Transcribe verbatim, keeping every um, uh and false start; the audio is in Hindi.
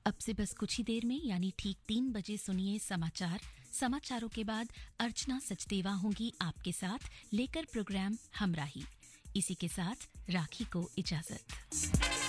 अब से बस कुछ ही देर में यानी ठीक तीन बजे सुनिए समाचार। समाचारों के बाद अर्चना सचदेवा होंगी आपके साथ लेकर प्रोग्राम हमराही। इसी के साथ राखी को इजाजत।